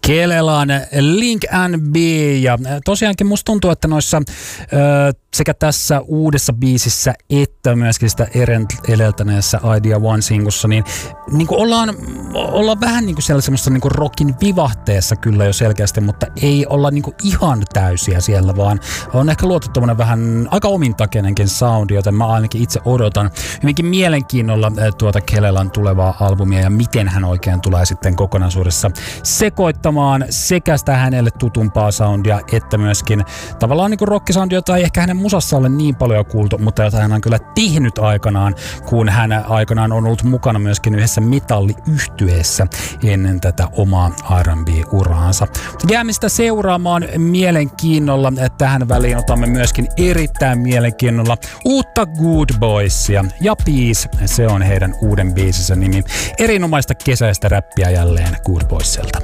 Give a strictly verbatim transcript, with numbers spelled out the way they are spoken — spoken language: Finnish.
Kelelan Link and B, ja tosiaankin musta tuntuu, että noissa ö, sekä tässä uudessa biisissä että myöskin sitä edeltäneessä Idea One-singussa, niin, niin kuin ollaan, ollaan vähän niin kuin siellä semmoista niin kuin rockin vivahteessa kyllä jo selkeästi, mutta ei olla niin kuin ihan täysiä siellä, vaan on ehkä luotu tommonen vähän aika omintakeinenkin soundi, joten mä ainakin itse odotan hyvinkin mielenkiinnolla tuota Kelelan tulevaa albumia ja miten hän oikein tulee sitten kokonaisuudessa sekoittamaan sekä sitä hänelle tutumpaa soundia että myöskin tavallaan niin kuin rockisoundia, jota ei ehkä hänen musassa ole niin paljon kuultu, mutta jota hän on kyllä tehnyt aikanaan, kun hän aikanaan on ollut mukana myöskin yhdessä metalliyhtyeessä ennen tätä omaa R and B-uraansa. Jäämme sitä seuraamaan mielenkiinnolla. Tähän väliin otamme myöskin erittäin mielenkiinnolla uutta Good Boysia ja Peace, se on heidän uuden biisinsä nimi. Erinomaista kesäistä räppiä jälleen Good Boyselta.